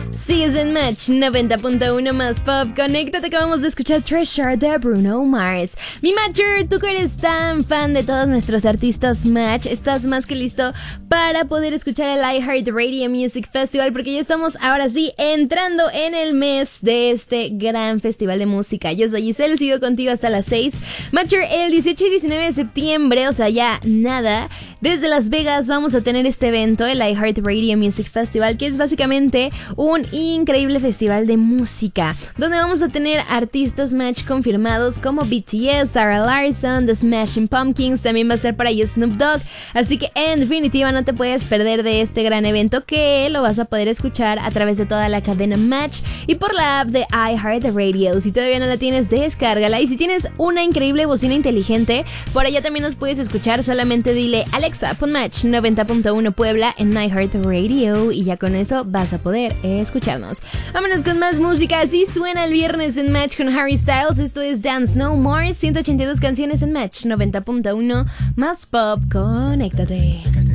Sigues en Match 90.1 más pop. Conéctate, acabamos de escuchar Treasure de Bruno Mars. Mi Matcher, tú que eres tan fan de todos nuestros artistas Match, estás más que listo para poder escuchar el iHeartRadio Music Festival, porque ya estamos ahora sí entrando en el mes de este gran festival de música. Yo soy Giselle, sigo contigo hasta las 6. Matcher, el 18 y 19 de septiembre, o sea ya nada, desde Las Vegas vamos a tener este evento, el iHeartRadio Music Festival, que es básicamente un increíble festival de música, donde vamos a tener artistas Match confirmados como BTS, Sarah Larsson, The Smashing Pumpkins, también va a estar por ahí Snoop Dogg, así que en definitiva no te puedes perder de este gran evento, que lo vas a poder escuchar a través de toda la cadena Match y por la app de iHeartRadio. Si todavía no la tienes, descárgala, y si tienes una increíble bocina inteligente, por allá también nos puedes escuchar. Solamente dile: Alexa, pon Match 90.1 Puebla en iHeartRadio, y ya con eso vas a poder escucharnos. Vámonos con más música. Así suena el viernes en Match con Harry Styles. Esto es Dance No More, 182 canciones en Match 90.1 más pop. Conéctate.